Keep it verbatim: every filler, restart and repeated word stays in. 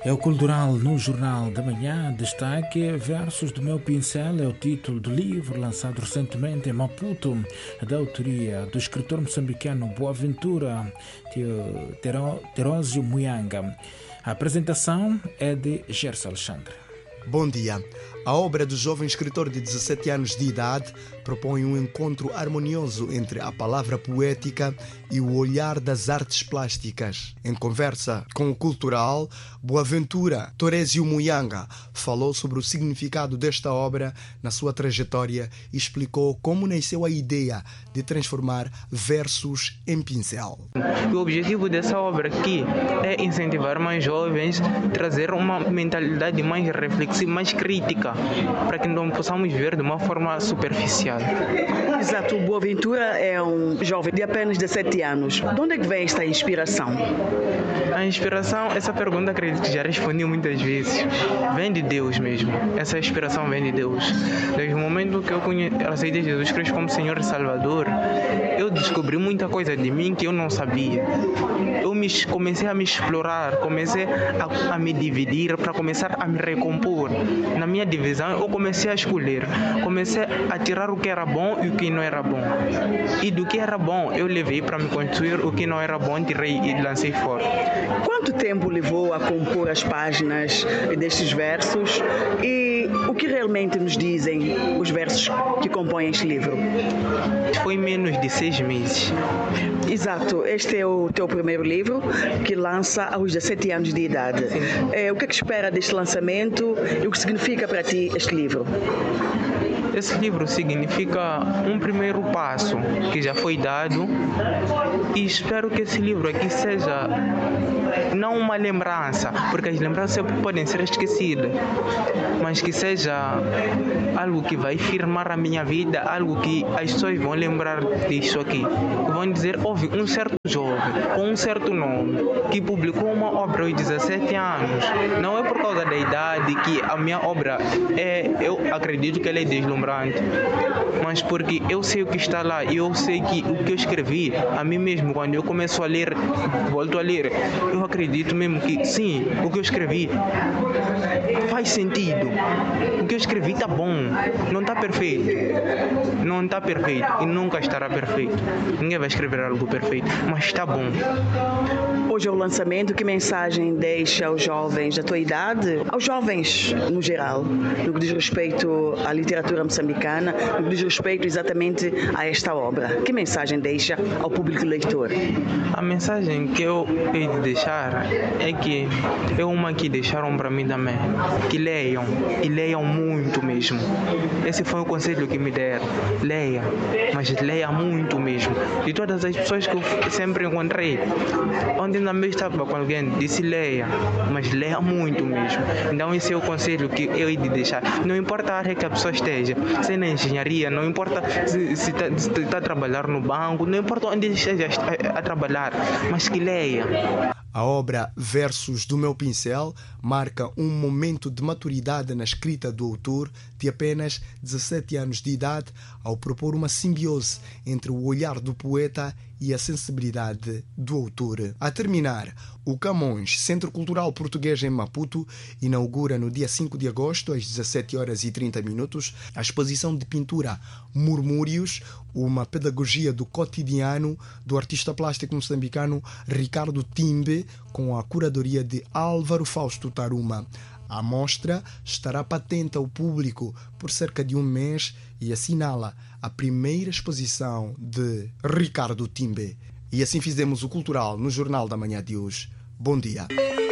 É o Cultural no Jornal da Manhã. Destaque: Versos do Meu Pincel é o título do livro lançado recentemente em Maputo, da autoria do escritor moçambicano Boaventura Terósio Muyanga. A apresentação é de Gerson Alexandre. Bom dia. A obra do jovem escritor de dezassete anos de idade propõe um encontro harmonioso entre a palavra poética e o olhar das artes plásticas. Em conversa com o Cultural, Boaventura Terósio Muyanga falou sobre o significado desta obra na sua trajetória e explicou como nasceu a ideia de transformar versos em pincel. O objetivo dessa obra aqui é incentivar mais jovens, trazer uma mentalidade mais reflexiva, mais crítica, para que não possamos ver de uma forma superficial. Exato, o Boaventura é um jovem de apenas dezessete anos. De onde é que vem esta inspiração? A inspiração, essa pergunta acredito que já respondi muitas vezes. Vem de Deus mesmo. Essa inspiração vem de Deus. Desde o momento que eu conhe... aceitei Jesus Cristo como Senhor e Salvador, eu descobri muita coisa de mim que eu não sabia. Eu me... comecei a me explorar, comecei a, a me dividir para começar a me recompor. Na minha divisão, eu comecei a escolher. Comecei a tirar o que era bom e o que não era bom. E do que era bom, eu levei para me construir. O que não era bom, tirei e lancei fora. Quanto tempo levou a compor as páginas destes versos e o que realmente nos dizem os versos que compõem este livro? Foi menos de seis meses. Exato, este é o teu primeiro livro que lança aos dezessete anos de idade. É, o que é que espera deste lançamento e o que significa para ti este livro? Esse livro significa um primeiro passo que já foi dado e espero que esse livro aqui seja não uma lembrança, porque as lembranças podem ser esquecidas, mas que seja algo que vai firmar a minha vida, algo que as pessoas vão lembrar disso aqui. Vão dizer, houve um certo jovem com um certo nome que publicou uma obra aos dezessete anos. Não é por causa da idade que a minha obra é, eu acredito que ela é deslumbrante, mas porque eu sei o que está lá e eu sei que o que eu escrevi, a mim mesmo, quando eu começo a ler, volto a ler, eu acredito mesmo que sim, o que eu escrevi faz sentido. O que eu escrevi está bom, não está perfeito. Não está perfeito e nunca estará perfeito. Ninguém vai escrever algo perfeito, mas está bom. Hoje é o lançamento. Que mensagem deixa aos jovens da tua idade, aos jovens no geral, no que diz respeito à literatura moçambicana, no que diz respeito exatamente a esta obra? Que mensagem deixa ao público leitor? A mensagem que eu hei de deixar é que é uma que deixaram para mim também, que leiam, e leiam muito mesmo. Esse foi o conselho que me deram. Leia, mas leia muito mesmo. De todas as pessoas que eu sempre encontrei, onde também estava com alguém, disse leia, mas leia muito mesmo. Então esse é o conselho que eu hei de deixar. Não importa a área que a pessoa esteja, se é na engenharia, não importa se está tá a trabalhar no banco, não importa onde esteja a, a trabalhar, mas que leia. A obra Versos do Meu Pincel marca um momento de maturidade na escrita do autor de apenas dezessete anos de idade, ao propor uma simbiose entre o olhar do poeta e a sensibilidade do autor. A terminar, o Camões, Centro Cultural Português em Maputo, inaugura no dia cinco de agosto, às dezassete horas e trinta minutos, a exposição de pintura Murmúrios, uma pedagogia do cotidiano do artista plástico moçambicano Ricardo Timbe, com a curadoria de Álvaro Fausto Taruma. A mostra estará patente ao público por cerca de um mês e assinala a primeira exposição de Ricardo Timbe. E assim fizemos o Cultural no Jornal da Manhã de hoje. Bom dia.